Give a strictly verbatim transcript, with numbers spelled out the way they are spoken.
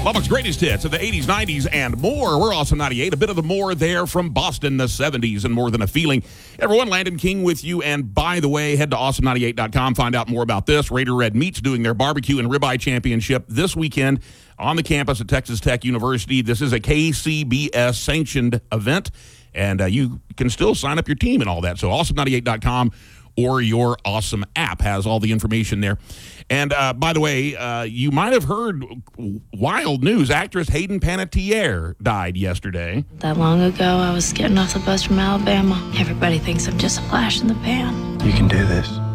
Lubbock's greatest hits of the eighties, nineties, and more. We're Awesome ninety-eight. A bit of the more there from Boston, the seventies, and more than a feeling. Everyone, Landon King with you. And by the way, head to awesome ninety-eight dot com. Find out more about this. Raider Red Meats doing their barbecue and ribeye championship this weekend on the campus at Texas Tech University. This is a K C B S sanctioned event, and uh, you can still sign up your team and all that. So awesome ninety-eight dot com or your Awesome app has all the information there. And uh, by the way, uh, you might have heard wild news. Actress Hayden Panettiere died yesterday. That long ago, I was getting off the bus from Alabama. Everybody thinks I'm just a flash in the pan. You can do this.